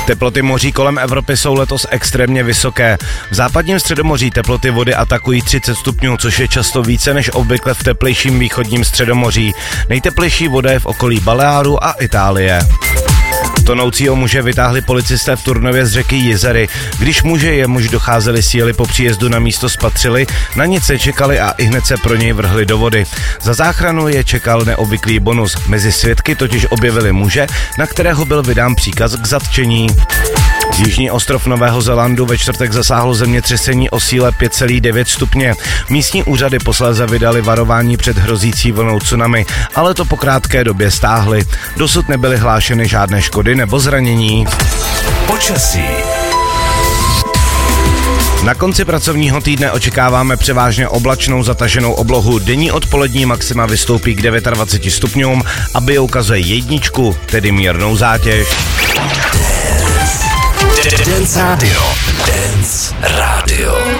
Teploty moří kolem Evropy jsou letos extrémně vysoké. V západním Středomoří teploty vody atakují 30 stupňů, což je často více než obvykle v teplejším východním Středomoří. Nejteplejší voda je v okolí Baleáru a Itálie. Tonoucího muže vytáhli policisté v Turnově z řeky Jizery. Když jemuž docházely síly po příjezdu na místo spatřili, na nic nečekali a ihned se pro něj vrhli do vody. Za záchranu je čekal neobvyklý bonus. Mezi svědky totiž objevili muže, na kterého byl vydán příkaz k zatčení. Jižní ostrov Nového Zélandu ve čtvrtek zasáhlo zemětřesení o síle 5,9 stupně. Místní úřady posléze vydali varování před hrozící vlnou tsunami, ale to po krátké době stáhly. Dosud nebyly hlášeny žádné škody nebo zranění. Počasí. Na konci pracovního týdne očekáváme převážně oblačnou zataženou oblohu. Denní odpolední maxima vystoupí k 29 stupňům a bio ukazuje 1, tedy mírnou zátěž. Dance Radio.